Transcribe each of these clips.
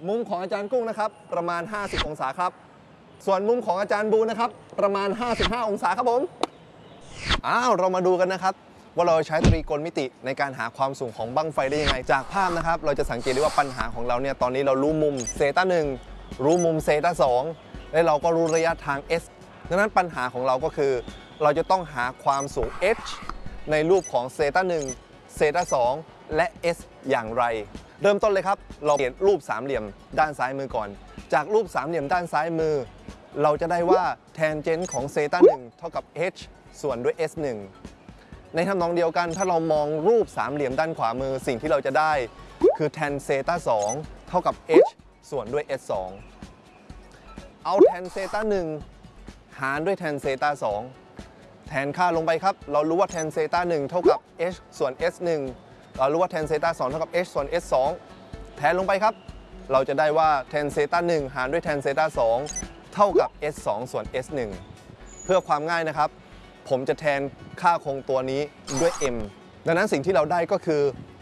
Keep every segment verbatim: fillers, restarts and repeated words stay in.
มุมของอาจารย์กุ้งนะครับประมาณห้าสิบองศาครับส่วนมุมของอาจารย์บูนะครับประมาณห้าสิบห้าองศาครับผมอ้าวเรามาดูกันนะครับว่าเราใช้ตรีโกณมิติในการหาความสูงของบั้งไฟได้ยังไงจากภาพนะครับเราจะสังเกตได้ว่าปัญหาของเราเนี่ยตอนนี้เรารู้มุมเซตาหนึ่งรู้มุมเซตาสองและเราก็รู้ระยะทาง s ดังนั้นปัญหาของเราก็คือเราจะต้องหาความสูง h ในรูปของเซตาหนึ่งเซตาสองและ s อย่างไรเริ่มต้นเลยครับเราเปลี่ยนรูปสามเหลี่ยมด้านซ้ายมือก่อนจากรูปสามเหลี่ยมด้านซ้ายมือเราจะได้ว่าแทนเจนต์ของเซตาหนึ่งเท่ากับ h ส่วนด้วย s หนึ่งในทำนองเดียวกันถ้าเรามองรูปสามเหลี่ยมด้านขวามือสิ่งที่เราจะได้คือแทนเซตาสองเท่ากับ h ส่วนด้วย s สองเอาแทนเซตาหนึ่งหารด้วยแทนเซตาสองแทนค่าลงไปครับเรารู้ว่าแทนเซตาหนึ่งเท่ากับ h ส่วน s หนึ่งเรารู้ว่าแทนเซตาสองเท่ากับ h ส่วน s สองแทนลงไปครับเราจะได้ว่าแทนเซตาหนึ่งหารด้วยแทนเซตาสองเท่ากับ s สองส่วน s หนึ่งเพื่อความง่ายนะครับผมจะแทนค่าคงตัวนี้ด้วย m ดังนั้นสิ่งที่เราได้ก็คือ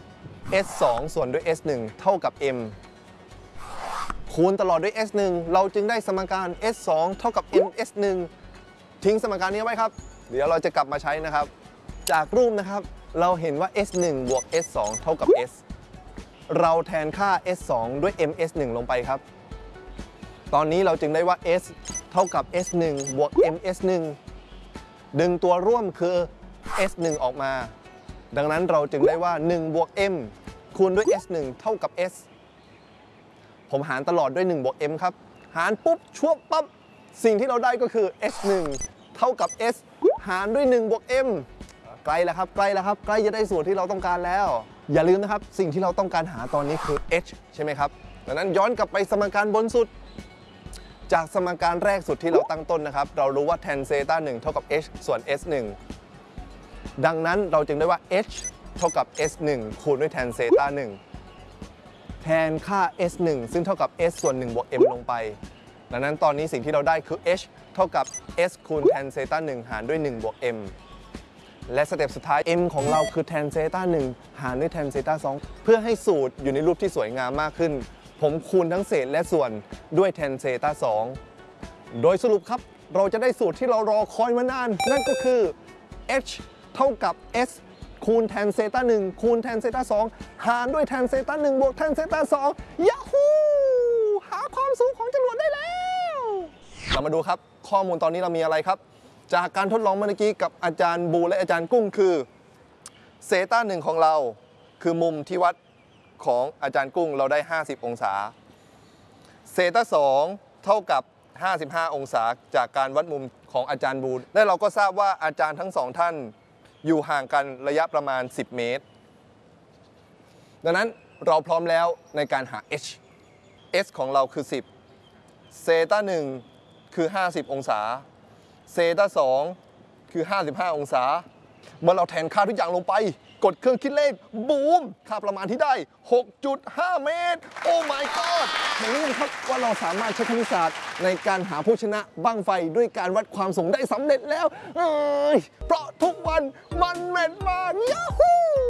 s สองส่วนด้วย s หนึ่งเท่ากับ m คูณตลอดด้วย s หนึ่งเราจึงได้สมการ s สองเท่ากับ m s หนึ่งทิ้งสมการนี้ไว้ครับเดี๋ยวเราจะกลับมาใช้นะครับจากรูปนะครับเราเห็นว่า s หนึ่งบวก s สองเท่ากับ s เราแทนค่า s สองด้วย m s หนึ่งลงไปครับตอนนี้เราจึงได้ว่า s เท่ากับ s หนึ่งบวก m s หนึ่งดึงตัวร่วมคือ s หนึ่งออกมาดังนั้นเราจึงได้ว่าหนึ่งบวก m คูณด้วย s หนึ่งเท่ากับ s ผมหารตลอดด้วยหนึ่งบวก m ครับหารปุ๊บชวบปั๊บสิ่งที่เราได้ก็คือ s หนึ่งเท่ากับ s หารด้วยหนึ่งบวก m ใกล้แล้วครับใกล้แล้วครับใกล้จะได้ส่วนที่เราต้องการแล้วอย่าลืมนะครับสิ่งที่เราต้องการหาตอนนี้คือ h ใช่ไหมครับดังนั้นย้อนกลับไปสมการบนสุดจากสมการแรกสุดที่เราตั้งต้นนะครับเรารู้ว่า แทนเซตาหนึ่งเท่ากับ h ส่วน s หนึ่งดังนั้นเราจึงได้ว่า h เท่ากับ s หนึ่งคูณด้วยแทนเซตาหนึ่งแทนค่า s หนึ่งซึ่งเท่ากับ s ส่วนหนึ่งบวก m ลงไปดังนั้นตอนนี้สิ่งที่เราได้คือ h เท่ากับ s คูณแทนเซตาหนึ่งหารด้วยหนึ่งบวก m และสเต็ปสุดท้าย m ของเราคือแทนเซตาหนึ่งหารด้วยแทนเซตาสองเพื่อให้สูตรอยู่ในรูปที่สวยงามมากขึ้นผมคูณทั้งเศษและส่วนด้วยแทนเซตาสองโดยสรุปครับเราจะได้สูตรที่เรารอคอยมานานนั่นก็คือ h เท่ากับ s คูณแทนเซตาหนึ่งคูณแทนเซตาสองหารด้วยแทนเซตาหนึ่งบวกแทนเซตาสองยาฮูหาความสูงของจรวดได้แล้วเรามาดูครับข้อมูลตอนนี้เรามีอะไรครับจากการทดลองเมื่อกี้กับอาจารย์บูและอาจารย์กุ้งคือเซตาหนึ่งของเราคือมุมที่วัดของอาจารย์กุ้งเราได้ห้าสิบองศาเซตาสองเท่ากับห้าสิบห้าองศาจากการวัดมุมของอาจารย์บูและเราก็ทราบว่าอาจารย์ทั้งสองท่านอยู่ห่างกันระยะประมาณสิบเมตรดังนั้นเราพร้อมแล้วในการหา h h ของเราคือสิบเซตาหนึ่งคือห้าสิบองศาเซตาสองคือห้าสิบห้าองศาเมื่อเราแทนค่าทุกอย่างลงไปกดเครื่องคิดเลขบูมค่าประมาณที่ได้ หกจุดห้า เมตรโอ้ my god เห็นหรือยังครับว่าเราสามารถใช้คณิตศาสตร์ในการหาผู้ชนะบั้งไฟด้วยการวัดความสูงได้สำเร็จแล้วเอ้ยเพราะทุกวันมันแม่นมากยาฮู